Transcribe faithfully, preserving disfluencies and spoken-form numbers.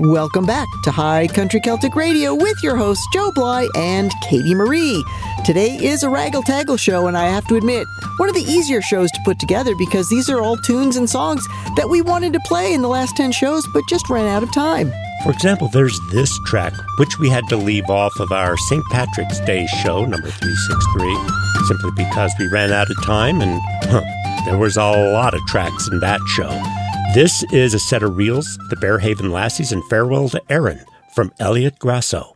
Welcome back to High Country Celtic Radio with your hosts Joe Bly and Katie Marie. Today is a Raggle-Taggle show, and I have to admit, one of the easier shows to put together because these are all tunes and songs that we wanted to play in the last ten shows but just ran out of time. For example, there's this track, which we had to leave off of our Saint Patrick's Day show, number three sixty-three, simply because we ran out of time, and huh, there was a lot of tracks in that show. This is a set of reels, the Bearhaven Lassies and Farewell to Erin from Elliot Grasso.